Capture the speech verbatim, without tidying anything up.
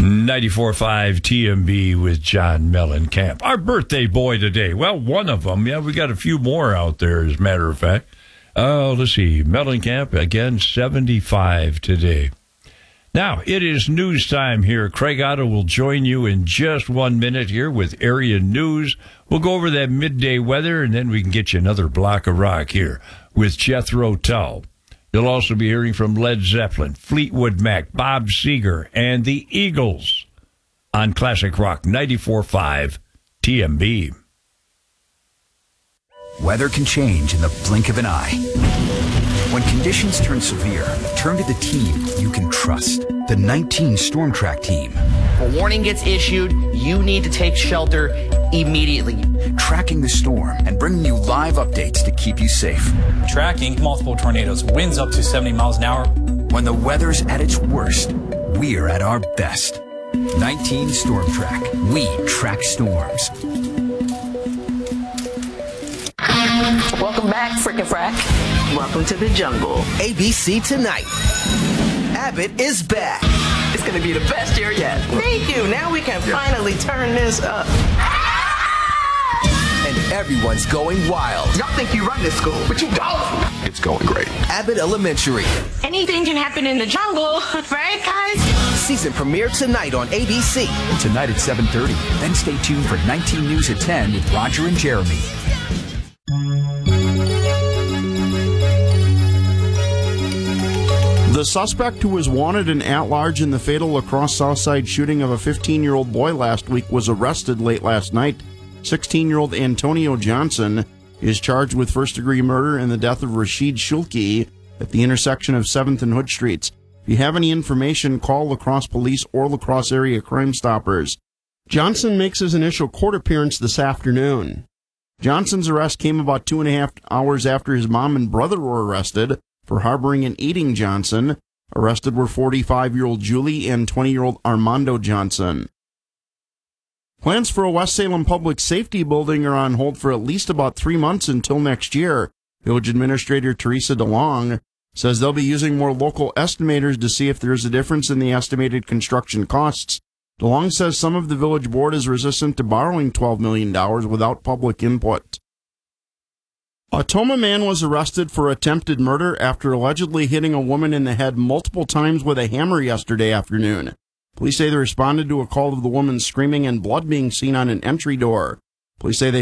ninety-four point five T M B with John Mellencamp. Our birthday boy today. Well, one of them. Yeah, we got a few more out there, as a matter of fact. Oh, uh, let's see. Mellencamp, again, seventy-five today. Now, it is news time here. Craig Otto will join you in just one minute here with area news. We'll go over that midday weather, and then we can get you another block of rock here with Jethro Tull. You'll also be hearing from Led Zeppelin, Fleetwood Mac, Bob Seger, and the Eagles on Classic Rock ninety-four point five T M B. Weather can change in the blink of an eye. When conditions turn severe, turn to the team you can trust. The nineteen Storm Track team. If a warning gets issued, you need to take shelter immediately. Tracking the storm and bringing you live updates to keep you safe. Tracking multiple tornadoes, winds up to seventy miles an hour. When the weather's at its worst, we're at our best. nineteen Storm Track. We track storms. Welcome back, Frickin' Frack. Welcome to the jungle. A B C tonight. Abbott is back. It's going to be the best year yet. Thank you. Now we can yeah. finally turn this up. And everyone's going wild. Y'all think you run this school, but you don't. It's going great. Abbott Elementary. Anything can happen in the jungle, right, guys? Season premiere tonight on A B C. Tonight at seven thirty. Then stay tuned for nineteen News at ten with Roger and Jeremy. The suspect who was wanted and at large in the fatal La Crosse Southside shooting of a fifteen-year-old boy last week was arrested late last night. sixteen-year-old Antonio Johnson is charged with first-degree murder in the death of Rashid Shulki at the intersection of seventh and Hood Streets. If you have any information, call La Crosse Police or La Crosse Area Crime Stoppers. Johnson makes his initial court appearance this afternoon. Johnson's arrest came about two and a half hours after his mom and brother were arrested for harboring and aiding Johnson. Arrested were forty-five-year-old Julie and twenty-year-old Armando Johnson. Plans for a West Salem public safety building are on hold for at least about three months until next year. Village Administrator Teresa DeLong says they'll be using more local estimators to see if there's a difference in the estimated construction costs. DeLong says some of the village board is resistant to borrowing twelve million dollars without public input. A Toma man was arrested for attempted murder after allegedly hitting a woman in the head multiple times with a hammer yesterday afternoon. Police say they responded to a call of the woman screaming and blood being seen on an entry door. Police say they